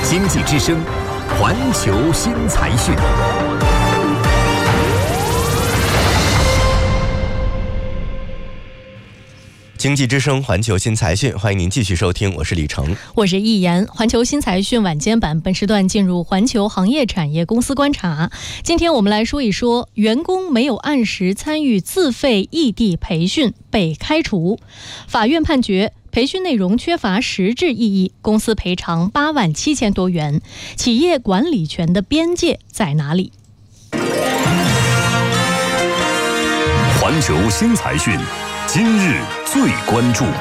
经济之声，环球新财讯。 经济之声，环球新财讯，欢迎您继续收听，我是李成， 我是易言。环球新财讯晚间版本时段进入环球行业产业公司观察。今天我们来说一说，员工没有按时参与自费异地培训被开除。法院判决培训内容缺乏实质意义，公司赔偿8万7千多元。企业管理权的边界在哪里？ 环球新财讯，今日最关注。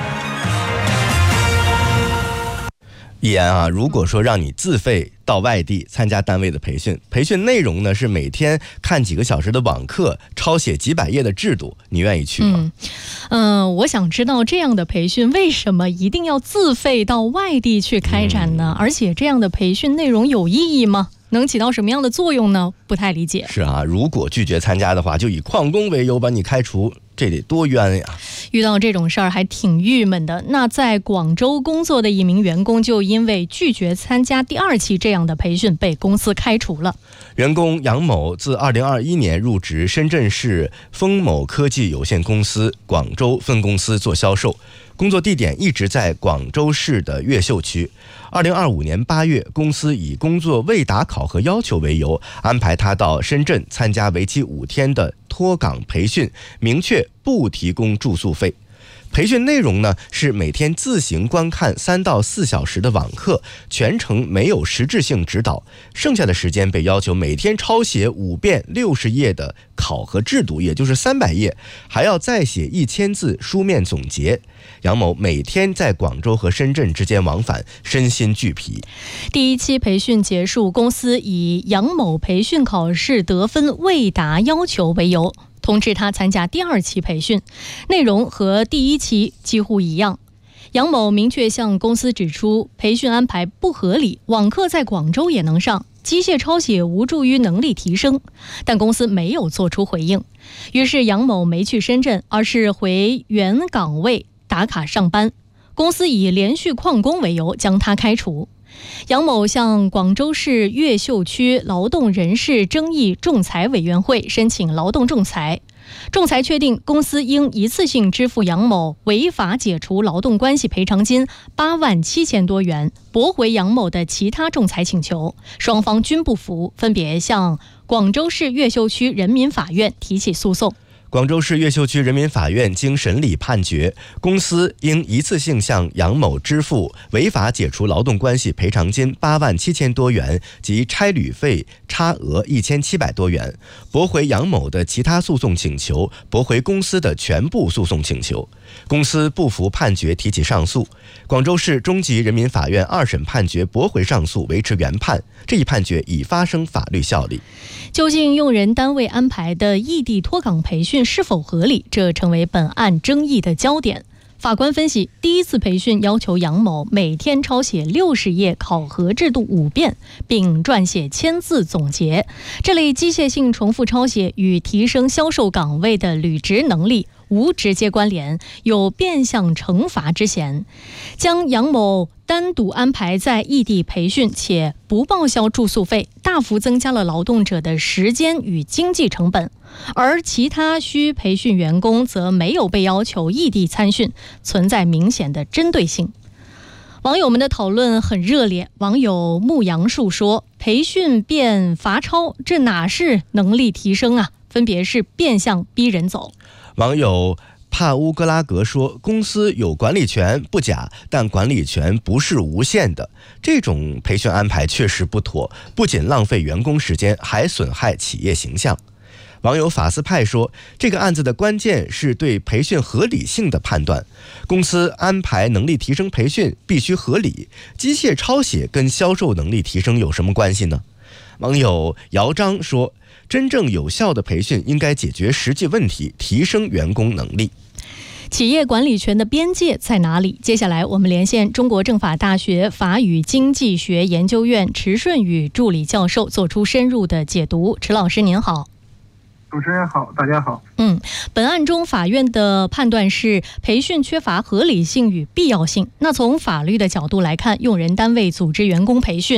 易言啊，如果说让你自费到外地参加单位的培训，培训内容呢是每天看几个小时的网课，抄写几百页的制度，你愿意去吗？ 我想知道这样的培训为什么一定要自费到外地去开展呢？而且这样的培训内容有意义吗？能起到什么样的作用呢？不太理解。 是啊，如果拒绝参加的话，就以旷工为由把你开除，这得多冤呀！ 遇到这种事儿还挺郁闷的。那在广州工作的一名员工就因为拒绝参加第2期这样的培训被公司开除了。 员工杨某自2021年入职深圳市丰某科技有限公司广州分公司做销售，工作地点一直在广州市的越秀区。2025年8月，公司以工作未达考核要求为由，安排他到深圳参加为期5天的脱岗培训，明确不提供住宿费。培训内容呢是每天自行观看3到4小时的网课，全程没有实质性指导，剩下的时间被要求每天抄写5遍60页的考核制度，也就是300页，还要再写1000字书面总结。杨某每天在广州和深圳之间往返，身心俱疲。 第1期培训结束，公司以杨某培训考试得分未达要求为由，通知他参加第2期培训，内容和第1期几乎一样。杨某明确向公司指出，培训安排不合理，网课在广州也能上，机械抄写无助于能力提升，但公司没有做出回应。于是杨某没去深圳，而是回原岗位打卡上班，公司以连续旷工为由将他开除。杨某向广州市越秀区劳动人事争议仲裁委员会申请劳动仲裁，仲裁确定公司应一次性支付杨某违法解除劳动关系赔偿金8万7千多元，驳回杨某的其他仲裁请求，双方均不服，分别向广州市越秀区人民法院提起诉讼。 广州市越秀区人民法院经审理判决，公司应一次性向杨某支付违法解除劳动关系赔偿金8万7千多元及差旅费差额1700多元，驳回杨某的其他诉讼请求，驳回公司的全部诉讼请求。公司不服判决提起上诉，广州市中级人民法院2审判决驳回上诉，维持原判。这一判决已发生法律效力。 究竟用人单位安排的异地脱岗培训是否合理？这成为本案争议的焦点。法官分析，第1次培训要求杨某每天抄写60页考核制度5遍，并撰写1000字总结，这类机械性重复抄写与提升销售岗位的履职能力无直接关联，有变相惩罚之嫌。将杨某单独安排在异地培训且不报销住宿费，大幅增加了劳动者的时间与经济成本，而其他需培训员工则没有被要求异地参训，存在明显的针对性。网友们的讨论很热烈，网友牧羊树说，培训变罚抄，这哪是能力提升啊，分别是变相逼人走。 网友帕乌格拉格说，公司有管理权不假，但管理权不是无限的，这种培训安排确实不妥，不仅浪费员工时间，还损害企业形象。网友法斯派说，这个案子的关键是对培训合理性的判断，公司安排能力提升培训必须合理，机械抄写跟销售能力提升有什么关系呢？网友姚章说，真正有效的培训应该解决实际问题，提升员工能力。 企业管理权的边界在哪里？接下来我们连线中国政法大学法与经济学研究院池顺宇助理教授，做出深入的解读。池老师您好。 主持人好，大家好。 本案中法院的判断是培训缺乏合理性与必要性。那从法律的角度来看，用人单位组织员工培训